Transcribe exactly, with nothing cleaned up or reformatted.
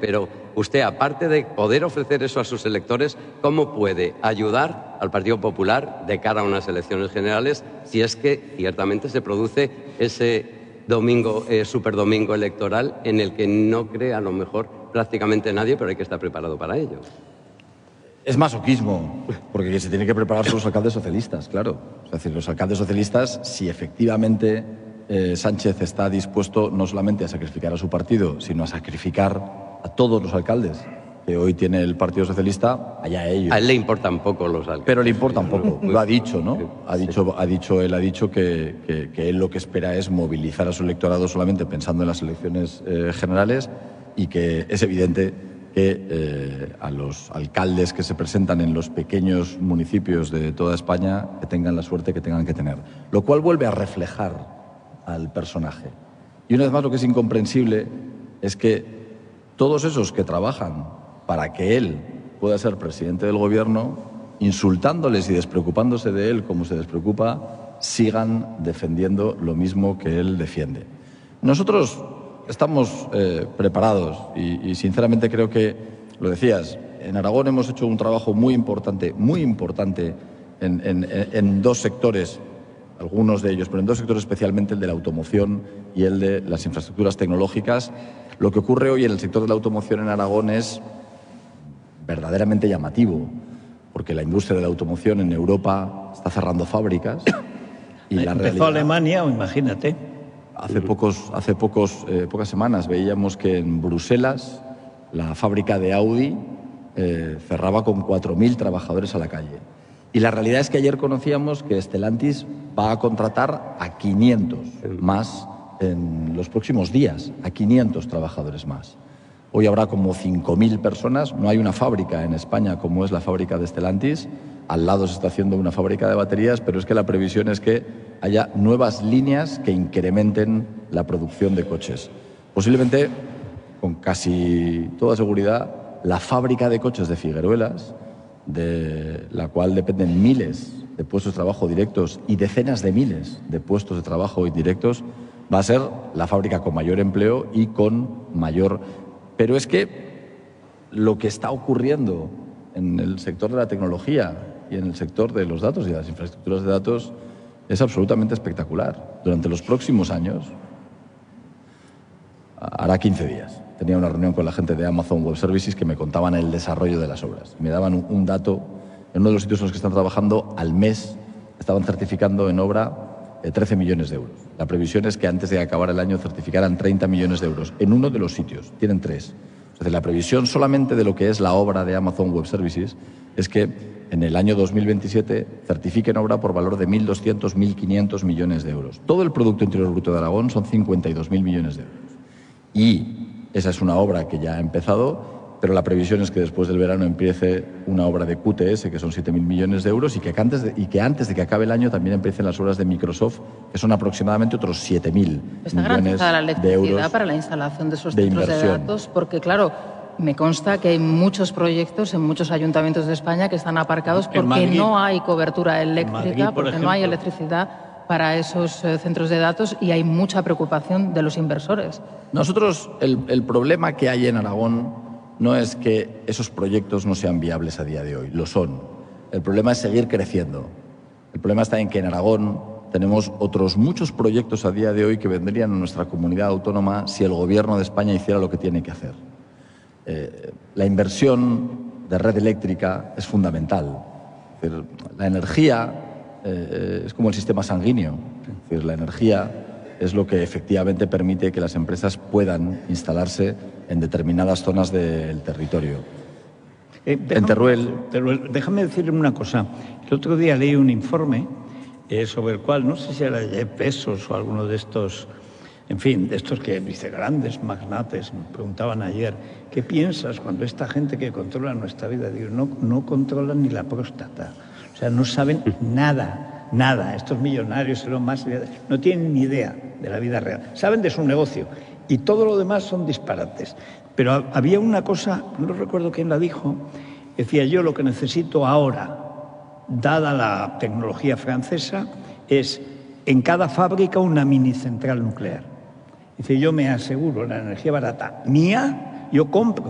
pero usted, aparte de poder ofrecer eso a sus electores, ¿cómo puede ayudar al Partido Popular de cara a unas elecciones generales si es que ciertamente se produce ese domingo, eh, superdomingo electoral en el que no cree a lo mejor prácticamente nadie, pero hay que estar preparado para ello? Es masoquismo, porque se tiene que preparar son los alcaldes socialistas, claro. Es decir, los alcaldes socialistas, si efectivamente eh, Sánchez está dispuesto no solamente a sacrificar a su partido, sino a sacrificar a todos los alcaldes que hoy tiene el Partido Socialista, allá ellos. A él le importan poco los alcaldes. Pero le importan poco, lo ha dicho, ¿no? Ha dicho, ha dicho, él ha dicho que, que, que él lo que espera es movilizar a su electorado solamente pensando en las elecciones eh, generales y que es evidente que eh, a los alcaldes que se presentan en los pequeños municipios de toda España que tengan la suerte que tengan que tener. Lo cual vuelve a reflejar al personaje. Y una vez más lo que es incomprensible es que todos esos que trabajan para que él pueda ser presidente del gobierno, insultándoles y despreocupándose de él como se despreocupa, sigan defendiendo lo mismo que él defiende. Nosotros estamos eh, preparados y, y sinceramente creo que, lo decías, en Aragón hemos hecho un trabajo muy importante, muy importante en, en, en dos sectores, algunos de ellos, pero en dos sectores especialmente, el de la automoción y el de las infraestructuras tecnológicas. Lo que ocurre hoy en el sector de la automoción en Aragón es verdaderamente llamativo, porque la industria de la automoción en Europa está cerrando fábricas y la Empezó realidad... Alemania, o imagínate. Hace, pocos, hace pocos, eh, pocas semanas veíamos que en Bruselas la fábrica de Audi eh, cerraba con cuatro mil trabajadores a la calle. Y la realidad es que ayer conocíamos que Stellantis va a contratar a quinientos más en los próximos días, a quinientos trabajadores más. Hoy habrá como cinco mil personas. No hay una fábrica en España como es la fábrica de Stellantis. Al lado se está haciendo una fábrica de baterías, pero es que la previsión es que haya nuevas líneas que incrementen la producción de coches. Posiblemente, con casi toda seguridad, la fábrica de coches de Figueruelas, de la cual dependen miles de puestos de trabajo directos y decenas de miles de puestos de trabajo indirectos, va a ser la fábrica con mayor empleo y con mayor... Pero es que lo que está ocurriendo en el sector de la tecnología y en el sector de los datos y de las infraestructuras de datos es absolutamente espectacular. Durante los próximos años, hará quince días, tenía una reunión con la gente de Amazon Web Services que me contaban el desarrollo de las obras. Me daban un, un dato, en uno de los sitios en los que están trabajando, al mes estaban certificando en obra eh, trece millones de euros. La previsión es que antes de acabar el año certificaran treinta millones de euros en uno de los sitios. Tienen tres. Es decir, la previsión solamente de lo que es la obra de Amazon Web Services es que en el año dos mil veintisiete certifiquen obra por valor de mil doscientos, mil quinientos millones de euros. Todo el Producto Interior Bruto de Aragón son cincuenta y dos mil millones de euros. Y esa es una obra que ya ha empezado, pero la previsión es que después del verano empiece una obra de Q T S, que son siete mil millones de euros, y que, antes de, y que antes de que acabe el año también empiecen las obras de Microsoft, que son aproximadamente otros siete mil millones de euros. ¿Está garantizada la electricidad para la instalación de esos de centros de inversión? datos? Porque, claro, me consta que hay muchos proyectos en muchos ayuntamientos de España que están aparcados porque Madrid, no hay cobertura eléctrica, Madrid, por porque ejemplo, no hay electricidad para esos eh, centros de datos y hay mucha preocupación de los inversores. Nosotros, el, el problema que hay en Aragón no es que esos proyectos no sean viables a día de hoy, lo son. El problema es seguir creciendo. El problema está en que en Aragón tenemos otros muchos proyectos a día de hoy que vendrían a nuestra comunidad autónoma si el Gobierno de España hiciera lo que tiene que hacer. Eh, la inversión de red eléctrica es fundamental. Es decir, la energía eh, es como el sistema sanguíneo. Es decir, la energía es lo que efectivamente permite que las empresas puedan instalarse en determinadas zonas del territorio. Eh, déjame, en Teruel... Teruel... Déjame decirle una cosa. El otro día leí un informe eh, sobre el cual, no sé si era Jeff Bezos o alguno de estos, en fin, de estos que dice grandes magnates, me preguntaban ayer, ¿qué piensas cuando esta gente que controla nuestra vida? Digo, no, no controlan ni la próstata. O sea, no saben nada, nada. Estos millonarios, Elon Musk, no tienen ni idea de la vida real. Saben de su negocio y todo lo demás son disparates. Pero había una cosa, no recuerdo quién la dijo, decía yo lo que necesito ahora, dada la tecnología francesa, es en cada fábrica una mini central nuclear. Dice, yo me aseguro la energía barata mía, yo compro